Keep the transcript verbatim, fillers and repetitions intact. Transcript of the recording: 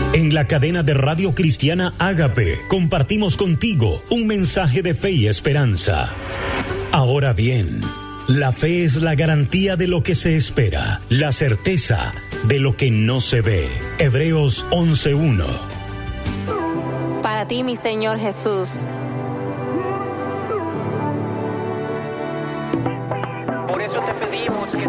En la cadena de Radio Cristiana Ágape compartimos contigo un mensaje de fe y esperanza. Ahora bien, la fe es la garantía de lo que se espera, la certeza de lo que no se ve. Hebreos once uno. Para ti, mi Señor Jesús,